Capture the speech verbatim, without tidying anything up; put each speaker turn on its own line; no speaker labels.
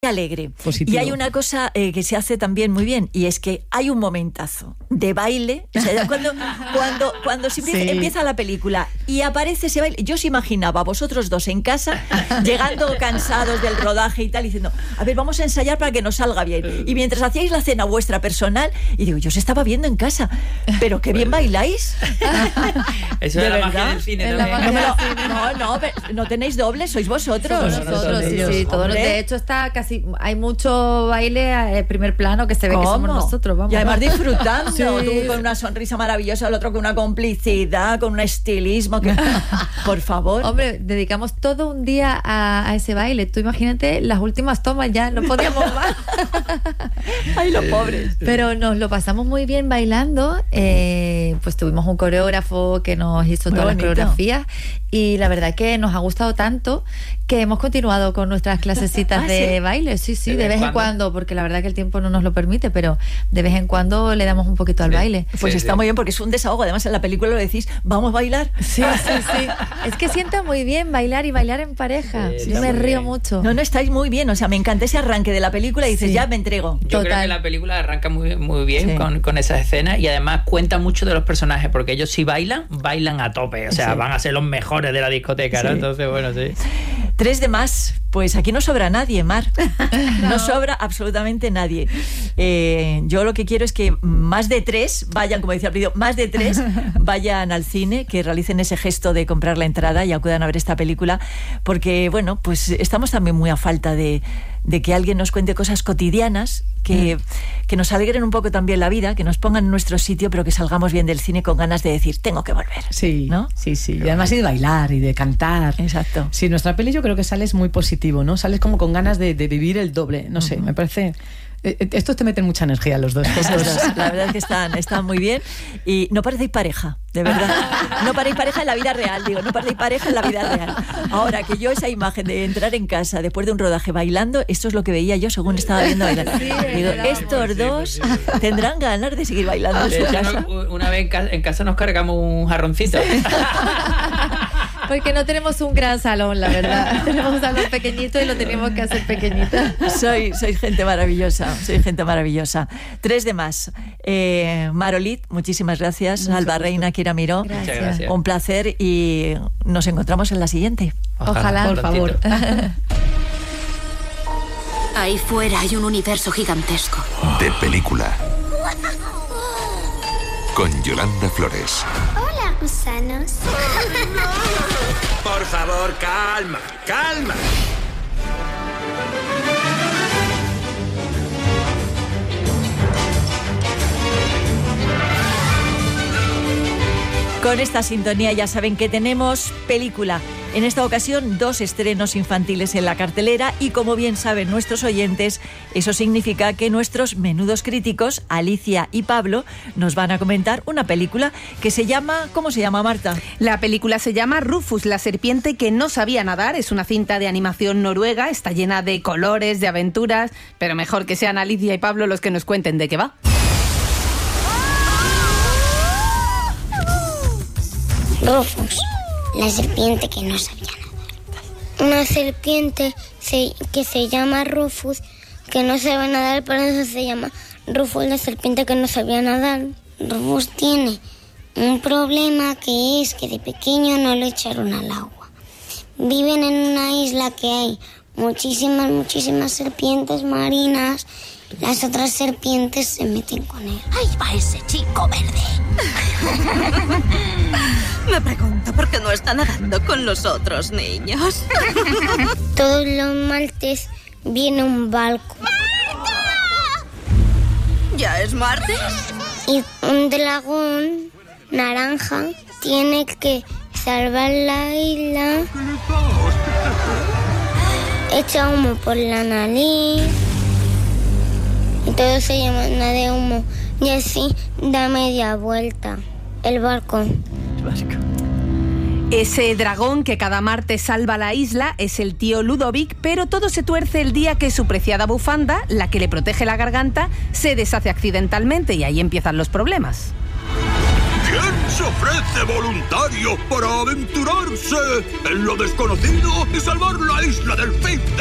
alegre.
Positivo.
Y hay una cosa eh, que se hace también muy bien, y es que hay un momentazo de baile, o sea, cuando, cuando, cuando se empieza,
Sí.
empieza la película y aparece ese baile. Yo os imaginaba a vosotros dos en casa, llegando cansados del rodaje y tal, diciendo, a ver, vamos a ensayar para que nos salga bien. Y mientras hacíais la cena vuestra personal, y digo, yo os estaba viendo en casa, pero qué bien bailáis.
Eso
¿De
es la
verdad?
magia del cine
Es la
también.
magia.
No, me lo- no, no, pero no tenéis doble, sois vosotros.
Somos nosotros, sí, sí, todos.
Hombre.
De hecho, está casi hay mucho baile en primer plano que se ve que somos
¿Cómo?
nosotros, vamos.
Y además disfrutando,
Sí.
tú con una sonrisa maravillosa, el otro con una complicidad, con un estilismo que, por favor.
Hombre, dedicamos todo un día a, a ese baile. Tú imagínate las últimas tomas, ya no podíamos más.
Ay, los pobres.
Pero nos lo pasamos muy bien bailando. Eh, pues tuvimos un coreógrafo que nos hizo
Muy
todas
bonito.
las coreografías y la verdad que nos ha gustado tanto que hemos continuado con nuestras clasecitas
¿Ah,
de
sí?
baile. Sí, sí,
¿De
de,
vez
vez
en
en cuando, porque la verdad que el tiempo no nos lo permite, pero de vez en cuando le damos un poquito al
Sí.
baile.
Pues
Sí,
está
sí.
muy bien porque es un desahogo. Además, en la película lo decís, vamos a bailar.
Sí, sí, sí. Es que sienta muy bien bailar y bailar en pareja.
Sí,
Yo
está
me
muy
río
bien.
mucho.
No, no, estáis muy bien. O sea, me encanta ese arranque de la película y dices,
Sí.
ya me entrego.
Yo creo
Total.
que la película arranca muy, muy bien
Sí.
con, con esas escenas y además cuenta mucho de los personajes porque ellos si bailan, bailan a tope. O sea,
Sí.
van a ser los mejores de la discoteca, ¿no?
Sí.
Entonces, bueno, sí.
Tres de más. Pues aquí no sobra nadie, Mar. No, sobra absolutamente nadie. Eh, yo lo que quiero es que más de tres vayan, como decía el vídeo, más de tres vayan al cine, que realicen ese gesto de comprar la entrada y acudan a ver esta película, porque, bueno, pues estamos también muy a falta de, de que alguien nos cuente cosas cotidianas que, mm. que nos alegren un poco también la vida, que nos pongan en nuestro sitio, pero que salgamos bien del cine con ganas de decir, tengo que volver.
Sí,
¿no?
sí, sí. Y además y de bailar y de cantar.
Exacto.
Sí, nuestra peli yo creo que sales muy positivo, ¿no? Sales como con ganas de, de vivir el doble. No sé,
Ujú.
me parece... eh, eh, Estos te meten mucha energía los dos.
Esos dos, la verdad es que están, están muy bien y no parecéis pareja, de verdad. No parecéis pareja en la vida real, digo, no parecéis pareja en la vida real. Ahora, que yo esa imagen de entrar en casa después de un rodaje bailando, esto es lo que veía yo según estaba viendo bailar.
Sí,
Digo,
verdad.
estos dos tendrán ganas de seguir bailando en
De
su
hecho,
casa.
no- una vez en casa, en casa nos cargamos un jarroncito.
Porque no tenemos un gran salón, la verdad. Tenemos un salón pequeñito y lo tenemos que hacer pequeñito.
Soy, soy gente maravillosa, soy gente maravillosa. Tres de más. Eh, Marolit, muchísimas gracias. Alba Reina, Kira Miró.
Gracias.
Muchas gracias.
Un placer y nos encontramos en la siguiente.
Ojalá,
por favor.
Ahí fuera hay un universo gigantesco.
De película. Con Yolanda Flores.
Hola, gusanos.
Por favor, calma, calma.
Con esta sintonía ya saben que tenemos película. En esta ocasión, dos estrenos infantiles en la cartelera y, como bien saben nuestros oyentes, eso significa que nuestros menudos críticos, Alicia y Pablo, nos van a comentar una película que se llama... ¿Cómo se llama, Marta?
La película se llama Rufus, la serpiente que no sabía nadar. Es una cinta de animación noruega, está llena de colores, de aventuras, pero mejor que sean Alicia y Pablo los que nos cuenten de qué va.
Rufus, la serpiente que no sabía nadar. Una serpiente se- que se llama Rufus, que no sabe nadar, por eso se llama Rufus, la serpiente que no sabía nadar. Rufus tiene un problema que es que de pequeño no le echaron al agua. Viven en una isla que hay muchísimas, muchísimas serpientes marinas. Las otras serpientes se meten con él.
Ahí va ese chico verde. Me pregunto por qué no está nadando con los otros niños.
Todos los martes viene un barco
¿Ya es martes?
y un dragón naranja tiene que salvar la isla. Echa humo por la nariz y todo se llena de humo y así da media vuelta el barco.
Ese dragón que cada martes salva la isla es el tío Ludovic, pero todo se tuerce el día que su preciada bufanda, la que le protege la garganta, se deshace accidentalmente y ahí empiezan los problemas.
¿Quién se ofrece voluntario para aventurarse en lo desconocido y salvar la isla del fin del